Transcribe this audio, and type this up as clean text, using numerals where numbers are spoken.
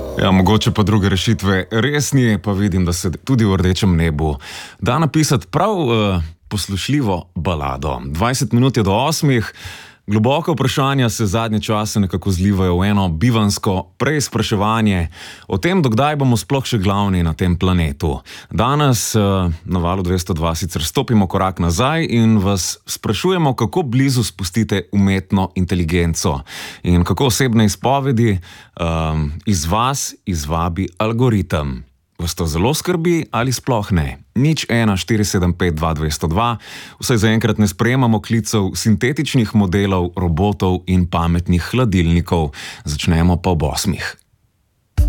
Ja, mogoče pa druge rešitve res ni, pa vidim, da se tudi v rdečem nebu da napisati prav poslušljivo balado. 20 minut je do 8. Globoka vprašanja se zadnje čase nekako zlivajo v eno bivansko preizpraševanje o tem, dokdaj bomo sploh še glavni na tem planetu. Danes na Valu 202 sicer stopimo korak nazaj in vas sprašujemo, kako blizu spustite umetno inteligenco in kako osebne izpovedi iz vas izvabi algoritem. Vas to zelo skrbi ali sploh ne? 014752202. Vsaj zaenkrat ne sprejemamo klicev sintetičnih modelov, robotov in pametnih hladilnikov. Začnemo pa ob 8.